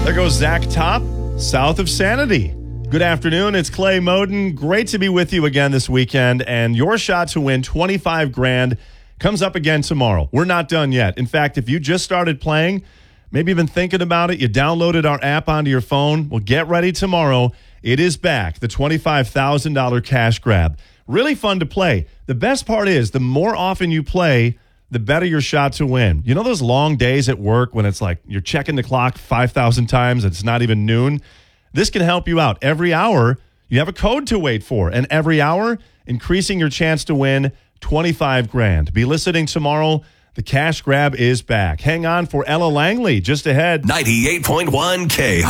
There goes Zach Top, south of Sanity. Good afternoon. It's Clay Moden. Great to be with you again this weekend. And your shot to win $25,000 comes up again tomorrow. We're not done yet. In fact, if you just started playing, maybe even thinking about it, you downloaded our app onto your phone, well, get ready tomorrow. It is back, the $25,000 cash grab. Really fun to play. The best part is the more often you play, the better your shot to win. You know those long days at work when it's like you're checking the clock 5,000 times and it's not even noon? This can help you out. Every hour, you have a code to wait for. And every hour, increasing your chance to win $25,000. Be listening tomorrow. The cash grab is back. Hang on for Ella Langley just ahead. 98.1 K.